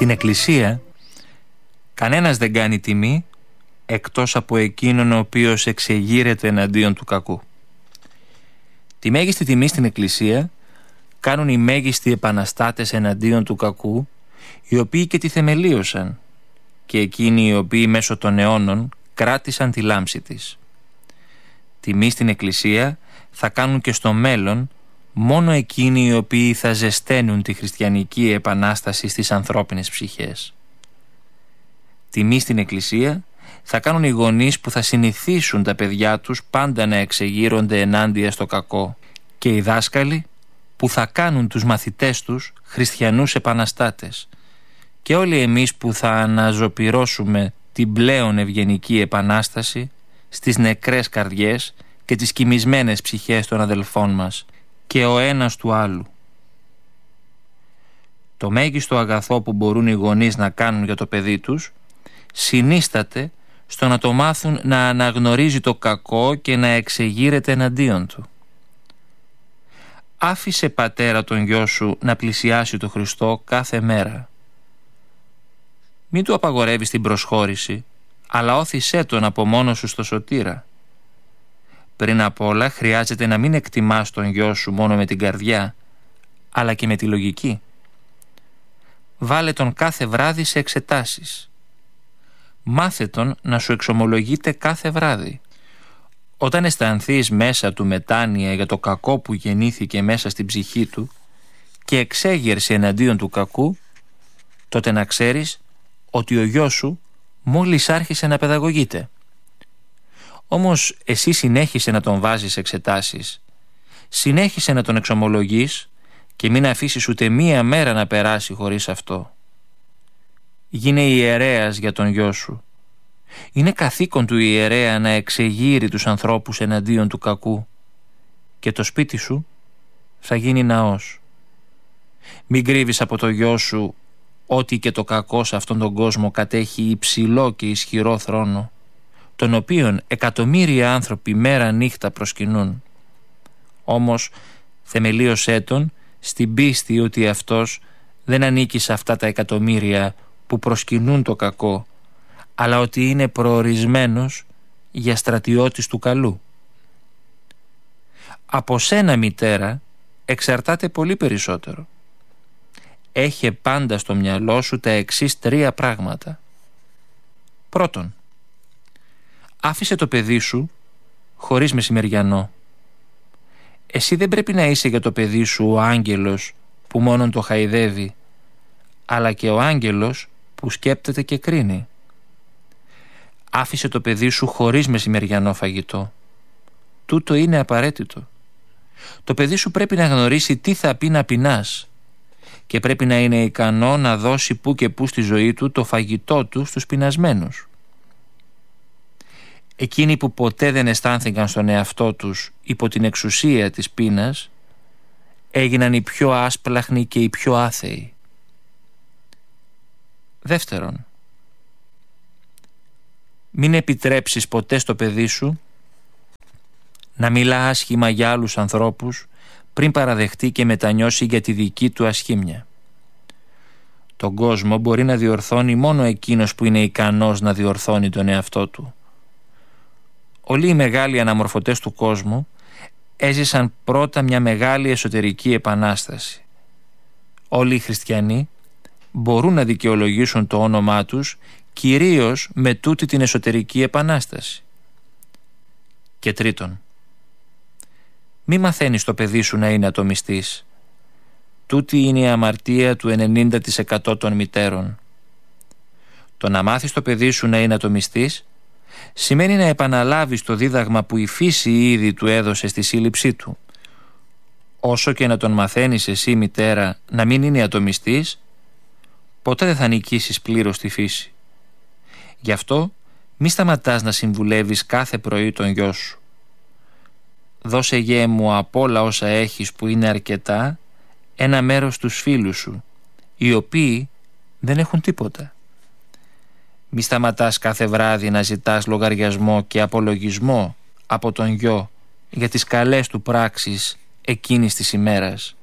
Στην Εκκλησία κανένας δεν κάνει τιμή εκτός από εκείνον ο οποίος εξεγείρεται εναντίον του κακού. Τη μέγιστη τιμή στην Εκκλησία κάνουν οι μέγιστοι επαναστάτες εναντίον του κακού, οι οποίοι και τη θεμελίωσαν, και εκείνοι οι οποίοι μέσω των αιώνων κράτησαν τη λάμψη της. Τιμή στην Εκκλησία θα κάνουν και στο μέλλον μόνο εκείνοι οι οποίοι θα ζεσταίνουν τη χριστιανική επανάσταση στις ανθρώπινες ψυχές. Τιμή στην Εκκλησία θα κάνουν οι γονείς που θα συνηθίσουν τα παιδιά τους πάντα να εξεγείρονται ενάντια στο κακό, και οι δάσκαλοι που θα κάνουν τους μαθητές τους χριστιανούς επαναστάτες, και όλοι εμείς που θα αναζωπυρώσουμε την πλέον ευγενική επανάσταση στις νεκρές καρδιές και τις κοιμισμένες ψυχές των αδελφών μας και ο ένας του άλλου. Το μέγιστο αγαθό που μπορούν οι γονείς να κάνουν για το παιδί τους συνίσταται στο να το μάθουν να αναγνωρίζει το κακό και να εξεγείρεται εναντίον του. Άφησε, πατέρα, τον γιο σου να πλησιάσει το Χριστό κάθε μέρα. Μην του απαγορεύεις την προσχώρηση, αλλά όθησέ τον από μόνος σου στο σωτήρα. Πριν απ' όλα χρειάζεται να μην εκτιμάς τον γιο σου μόνο με την καρδιά, αλλά και με τη λογική. Βάλε τον κάθε βράδυ σε εξετάσεις. Μάθε τον να σου εξομολογείται κάθε βράδυ. Όταν αισθανθείς μέσα του μετάνοια για το κακό που γεννήθηκε μέσα στην ψυχή του και εξέγερσε εναντίον του κακού, τότε να ξέρεις ότι ο γιος σου μόλις άρχισε να παιδαγωγείται. Όμως εσύ συνέχισε να τον βάζεις εξετάσεις, συνέχισε να τον εξομολογείς και μην αφήσεις ούτε μία μέρα να περάσει χωρίς αυτό. Γίνε ιερέας για τον γιο σου. Είναι καθήκον του ιερέα να εξεγείρει τους ανθρώπους εναντίον του κακού, και το σπίτι σου θα γίνει ναός. Μην κρύβεις από το γιο σου ότι και το κακό σε αυτόν τον κόσμο κατέχει υψηλό και ισχυρό θρόνο, τον οποίον εκατομμύρια άνθρωποι μέρα νύχτα προσκυνούν. Όμως θεμελίωσέ τον στην πίστη ότι αυτός δεν ανήκει σε αυτά τα εκατομμύρια που προσκυνούν το κακό, αλλά ότι είναι προορισμένος για στρατιώτης του καλού. Από σένα, μητέρα, εξαρτάται πολύ περισσότερο. Έχε πάντα στο μυαλό σου τα εξής 3 πράγματα. Πρώτον, άφησε το παιδί σου χωρίς μεσημεριανό. Εσύ δεν πρέπει να είσαι για το παιδί σου ο άγγελος που μόνον το χαϊδεύει, αλλά και ο άγγελος που σκέπτεται και κρίνει. Άφησε το παιδί σου χωρίς μεσημεριανό φαγητό. Τούτο είναι απαραίτητο. Το παιδί σου πρέπει να γνωρίσει τι θα πει να πεινάς και πρέπει να είναι ικανό να δώσει που και που στη ζωή του το φαγητό του στους πεινασμένους. Εκείνοι που ποτέ δεν αισθάνθηκαν στον εαυτό τους υπό την εξουσία της πείνας έγιναν οι πιο άσπλαχνοι και οι πιο άθεοι. Δεύτερον, μην επιτρέψεις ποτέ στο παιδί σου να μιλά άσχημα για άλλους ανθρώπους πριν παραδεχτεί και μετανιώσει για τη δική του ασχήμια. Τον κόσμο μπορεί να διορθώνει μόνο εκείνος που είναι ικανός να διορθώνει τον εαυτό του. Όλοι οι μεγάλοι αναμορφωτές του κόσμου έζησαν πρώτα μια μεγάλη εσωτερική επανάσταση. Όλοι οι χριστιανοί μπορούν να δικαιολογήσουν το όνομά τους κυρίως με τούτη την εσωτερική επανάσταση. Και τρίτον, μη μαθαίνεις το παιδί σου να είναι ατομιστής. Τούτη είναι η αμαρτία του 90% των μητέρων. Το να μάθεις το παιδί σου να είναι ατομιστής σημαίνει να επαναλάβεις το δίδαγμα που η φύση ήδη του έδωσε στη σύλληψή του. Όσο και να τον μαθαίνεις εσύ, μητέρα, να μην είναι ατομιστής, ποτέ δεν θα νικήσεις πλήρως τη φύση. Γι' αυτό μη σταματάς να συμβουλεύεις κάθε πρωί τον γιο σου. Δώσε, γέ μου, απ' όλα όσα έχεις που είναι αρκετά, ένα μέρος στους φίλους σου, οι οποίοι δεν έχουν τίποτα. Μη σταματάς κάθε βράδυ να ζητάς λογαριασμό και απολογισμό από τον γιο για τις καλές του πράξεις εκείνης της ημέρας.